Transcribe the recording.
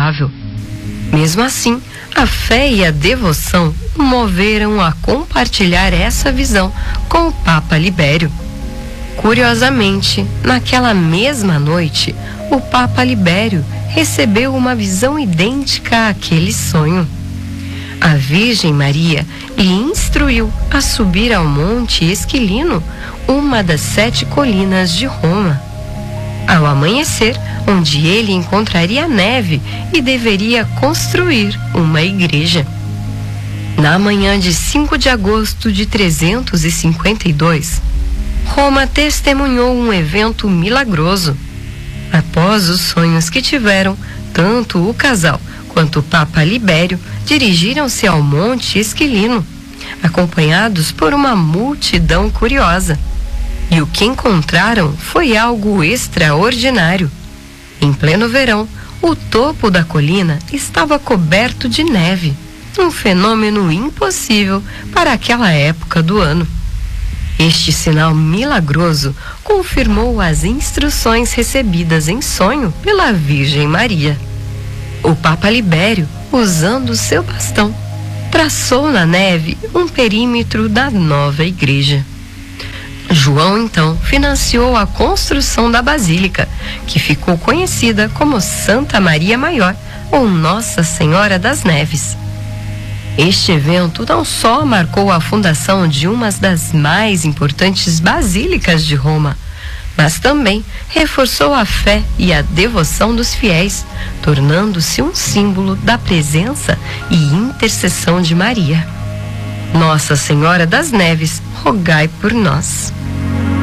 incomparável. Mesmo assim, a fé e a devoção o moveram a compartilhar essa visão com o Papa Libério. Curiosamente, naquela mesma noite, o Papa Libério recebeu uma visão idêntica àquele sonho. A Virgem Maria lhe instruiu a subir ao Monte Esquilino, uma das 7 colinas de Roma. Ao amanhecer, onde ele encontraria neve e deveria construir uma igreja. Na manhã de 5 de agosto de 352, Roma testemunhou um evento milagroso. Após os sonhos que tiveram, tanto o casal quanto o Papa Libério dirigiram-se ao Monte Esquilino, acompanhados por uma multidão curiosa. E o que encontraram foi algo extraordinário. Em pleno verão, o topo da colina estava coberto de neve, um fenômeno impossível para aquela época do ano. Este sinal milagroso confirmou as instruções recebidas em sonho pela Virgem Maria. O Papa Libério, usando seu bastão, traçou na neve um perímetro da nova igreja. João, então, financiou a construção da basílica, que ficou conhecida como Santa Maria Maior ou Nossa Senhora das Neves. Este evento não só marcou a fundação de uma das mais importantes basílicas de Roma, mas também reforçou a fé e a devoção dos fiéis, tornando-se um símbolo da presença e intercessão de Maria. Nossa Senhora das Neves, rogai por nós.